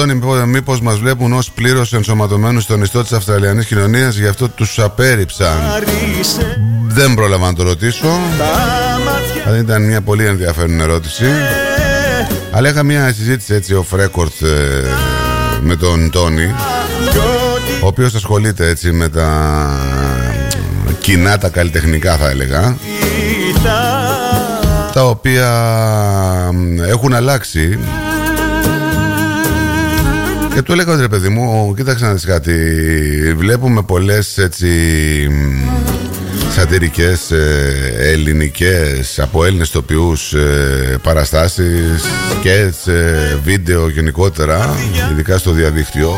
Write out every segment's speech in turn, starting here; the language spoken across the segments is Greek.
Αντώνη, μήπως μας βλέπουν ως πλήρως ενσωματωμένους στον ιστό της Αυστραλιανής κοινωνίας, γι' αυτό τους απέρριψαν? Δεν πρόλαβα να το ρωτήσω. Αλλά ήταν μια πολύ ενδιαφέρον ερώτηση. Αλλά είχα μια συζήτηση έτσι off record με τον Τόνι, ο οποίος ασχολείται έτσι με τα κοινά, τα καλλιτεχνικά θα έλεγα, τα οποία έχουν αλλάξει. Και του έλεγα ότι ρε παιδί μου, κοίταξε να δεις κάτι. Βλέπουμε πολλές έτσι σατυρικές ελληνικές από Έλληνες τοπιούς παραστάσεις και βίντεο γενικότερα, ειδικά στο διαδίκτυο,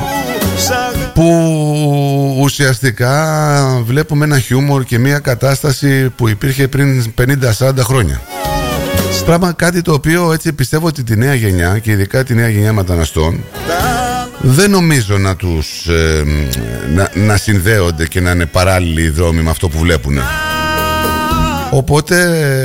που ουσιαστικά βλέπουμε ένα χιούμορ και μια κατάσταση που υπήρχε πριν 50-40 χρόνια. Πράγμα, κάτι το οποίο έτσι πιστεύω ότι τη νέα γενιά, και ειδικά τη νέα γενιά μεταναστών, δεν νομίζω να τους να συνδέονται και να είναι παράλληλοι οι δρόμοι με αυτό που βλέπουν. Οπότε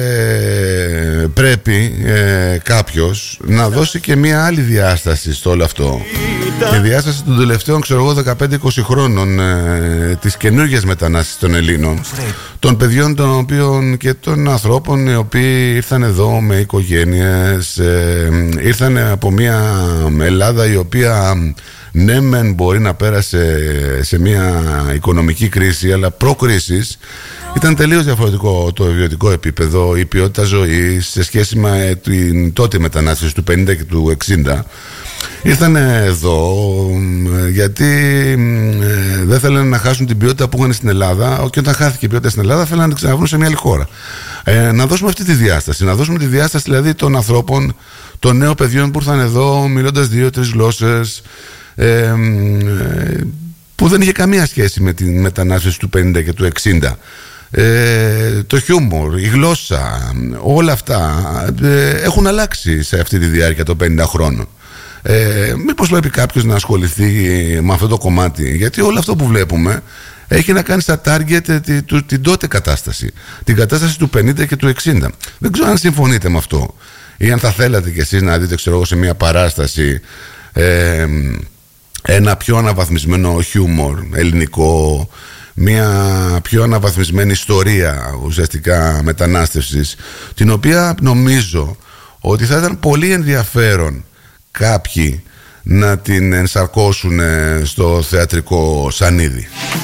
πρέπει κάποιος να δώσει και μια άλλη διάσταση στο όλο αυτό. Η διάσταση των τελευταίων, ξέρω εγώ, 15-20 χρόνων, της καινούργιας μετανάστευσης των Ελλήνων, των παιδιών των οποίων και των ανθρώπων οι οποίοι ήρθαν εδώ με οικογένειες, ήρθαν από μια Ελλάδα η οποία ναι μεν μπορεί να πέρασε σε μια οικονομική κρίση, αλλά προ-κρίσης ήταν τελείως διαφορετικό το βιωτικό επίπεδο, η ποιότητα ζωής σε σχέση με την τότε μετανάστευση του 50 και του 60. Ήρθαν εδώ γιατί δεν θέλανε να χάσουν την ποιότητα που είχαν στην Ελλάδα, και όταν χάθηκε η ποιότητα στην Ελλάδα θέλανε να την ξαναβρούν σε μια άλλη χώρα. Να δώσουμε αυτή τη διάσταση, να δώσουμε τη διάσταση δηλαδή των ανθρώπων, των νέων παιδιών που ήρθαν εδώ μιλώντας 2-3 γλώσσες, που δεν είχε καμία σχέση με την μετανάστευση του 50 και του 60. Το χιούμορ, η γλώσσα, όλα αυτά έχουν αλλάξει σε αυτή τη διάρκεια των 50 χρόνων. Μήπως πρέπει κάποιος να ασχοληθεί με αυτό το κομμάτι, γιατί όλο αυτό που βλέπουμε έχει να κάνει στα target την τότε κατάσταση, την κατάσταση του 50 και του 60. Δεν ξέρω αν συμφωνείτε με αυτό, ή αν θα θέλατε κι εσείς να δείτε, ξέρω εγώ, σε μια παράσταση ένα πιο αναβαθμισμένο χιούμορ ελληνικό, μια πιο αναβαθμισμένη ιστορία ουσιαστικά μετανάστευσης, την οποία νομίζω ότι θα ήταν πολύ ενδιαφέρον κάποιοι να την ενσαρκώσουν στο θεατρικό σανίδι.